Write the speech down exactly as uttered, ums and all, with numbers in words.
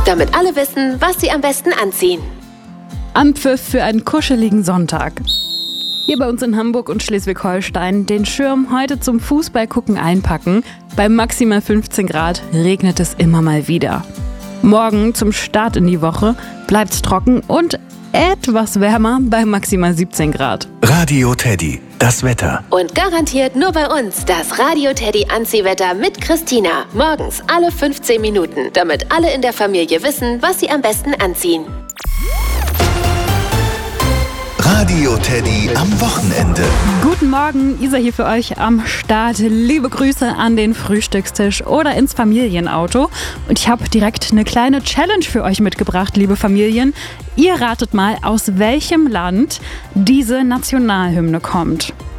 damit alle wissen, was sie am besten anziehen. Anpfiff für einen kuscheligen Sonntag. Hier bei uns in Hamburg und Schleswig-Holstein den Schirm heute zum Fußballgucken einpacken. Bei maximal fünfzehn Grad regnet es immer mal wieder. Morgen zum Start in die Woche bleibt's trocken und etwas wärmer bei maximal siebzehn Grad. Radio Teddy, das Wetter. Und garantiert nur bei uns das Radio Teddy Anziehwetter mit Christina. Morgens alle fünfzehn Minuten, damit alle in der Familie wissen, was sie am besten anziehen. Radio Teddy am Wochenende. Guten Morgen, Isa hier für euch am Start. Liebe Grüße an den Frühstückstisch oder ins Familienauto. Und ich habe direkt eine kleine Challenge für euch mitgebracht, liebe Familien. Ihr ratet mal, aus welchem Land diese Nationalhymne kommt.